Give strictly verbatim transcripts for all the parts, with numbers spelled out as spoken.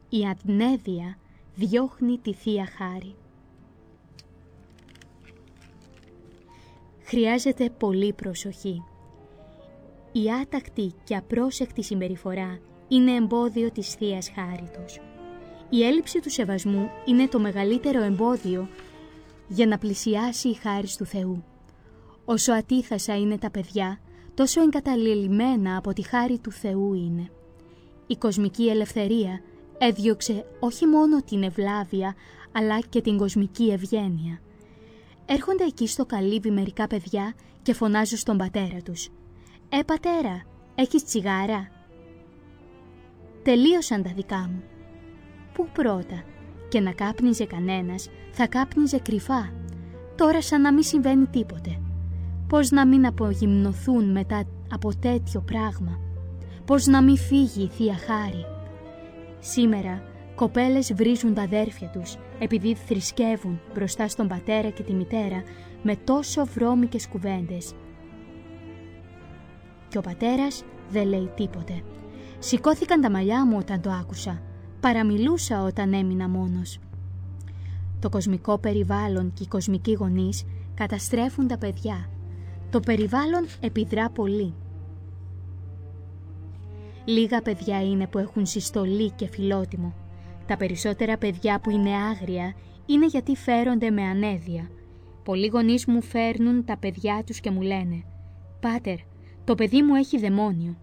Η ανέδεια διώχνει τη Θεία Χάρη. Χρειάζεται πολύ προσοχή. Η άτακτη και απρόσεκτη συμπεριφορά είναι εμπόδιο της Θείας Χάριτος. Η έλλειψη του σεβασμού είναι το μεγαλύτερο εμπόδιο για να πλησιάσει η χάρις του Θεού. Όσο ατίθασα είναι τα παιδιά, τόσο εγκαταλελειμμένα από τη χάρη του Θεού είναι. Η κοσμική ελευθερία έδιωξε όχι μόνο την ευλάβεια, αλλά και την κοσμική ευγένεια. Έρχονται εκεί στο καλύβι μερικά παιδιά και φωνάζουν στον πατέρα τους. «Ε, πατέρα, έχεις τσιγάρα?» «Τελείωσαν τα δικά μου». «Πού πρώτα?» Και να κάπνιζε κανένας, θα κάπνιζε κρυφά. Τώρα σαν να μην συμβαίνει τίποτε. Πώς να μην απογυμνοθούν μετά από τέτοιο πράγμα? Πώς να μην φύγει η Θεία Χάρη? Σήμερα κοπέλες βρίζουν τα αδέρφια τους επειδή θρησκεύουν μπροστά στον πατέρα και τη μητέρα με τόσο βρώμικες κουβέντες. Και ο πατέρας δεν λέει τίποτε. Σηκώθηκαν τα μαλλιά μου όταν το άκουσα. Παραμιλούσα όταν έμεινα μόνος. Το κοσμικό περιβάλλον και οι κοσμικοί γονείς καταστρέφουν τα παιδιά. Το περιβάλλον επιδρά πολύ. Λίγα παιδιά είναι που έχουν συστολή και φιλότιμο. Τα περισσότερα παιδιά που είναι άγρια είναι γιατί φέρονται με ανέδεια. Πολλοί γονείς μου φέρνουν τα παιδιά τους και μου λένε «Πάτερ, το παιδί μου έχει δαιμόνιο».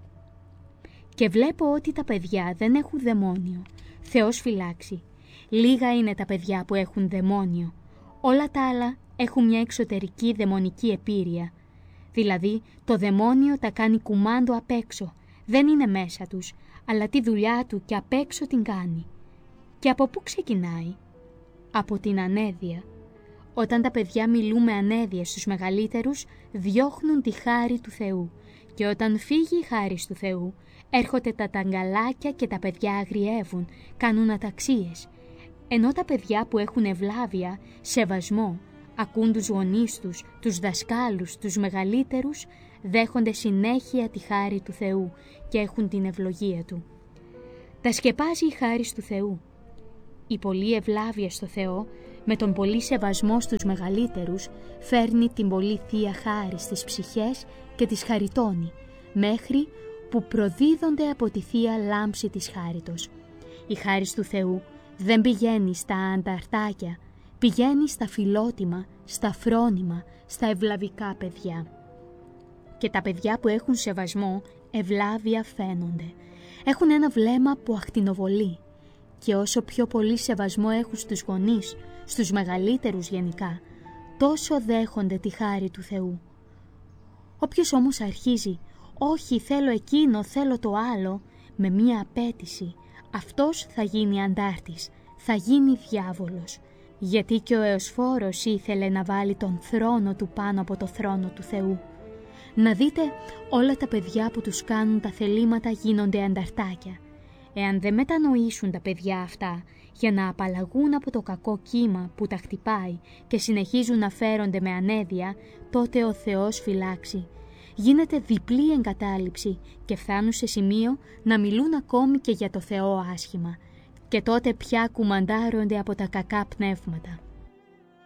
Και βλέπω ότι τα παιδιά δεν έχουν δαιμόνιο. Θεός φυλάξει. Λίγα είναι τα παιδιά που έχουν δαιμόνιο. Όλα τα άλλα έχουν μια εξωτερική δαιμονική επίρρεια. Δηλαδή το δαιμόνιο τα κάνει κουμάντο απ' έξω. Δεν είναι μέσα τους, αλλά τη δουλειά του και απ' έξω την κάνει. Και από πού ξεκινάει? Από την ανέδεια. Όταν τα παιδιά μιλούν με ανέδεια στους μεγαλύτερους, διώχνουν τη χάρη του Θεού. Και όταν φύγει η χάρη του Θεού, έρχονται τα ταγκαλάκια και τα παιδιά αγριεύουν, κάνουν αταξίες. Ενώ τα παιδιά που έχουν ευλάβεια, σεβασμό, ακούν τους γονείς τους, τους δασκάλους, τους μεγαλύτερους, δέχονται συνέχεια τη χάρη του Θεού και έχουν την ευλογία Του. Τα σκεπάζει η χάρη του Θεού. Η πολλή ευλάβεια στο Θεό, με τον πολύ σεβασμό στους μεγαλύτερους, φέρνει την πολύ Θεία Χάρη στις ψυχές και τις χαριτώνει, μέχρι που προδίδονται από τη Θεία Λάμψη της Χάριτος. Η χάρις του Θεού δεν πηγαίνει στα ανταρτάκια, πηγαίνει στα φιλότιμα, στα φρόνημα, στα ευλαβικά παιδιά. Και τα παιδιά που έχουν σεβασμό, ευλάβεια φαίνονται. Έχουν ένα βλέμμα που ακτινοβολεί. Και όσο πιο πολύ σεβασμό έχουν στους γονείς, στους μεγαλύτερους γενικά, τόσο δέχονται τη χάρη του Θεού. Όποιος όμως αρχίζει «Όχι, θέλω εκείνο, θέλω το άλλο», με μία απέτηση, αυτός θα γίνει αντάρτης, θα γίνει διάβολος. Γιατί και ο Εωσφόρος ήθελε να βάλει τον θρόνο του πάνω από το θρόνο του Θεού. Να δείτε, όλα τα παιδιά που τους κάνουν τα θελήματα γίνονται ανταρτάκια. Εάν δεν μετανοήσουν τα παιδιά αυτά για να απαλλαγούν από το κακό κύμα που τα χτυπάει και συνεχίζουν να φέρονται με ανέδεια, τότε ο Θεός φυλάξει. Γίνεται διπλή εγκατάλειψη και φτάνουν σε σημείο να μιλούν ακόμη και για το Θεό άσχημα. Και τότε πια κουμαντάρονται από τα κακά πνεύματα.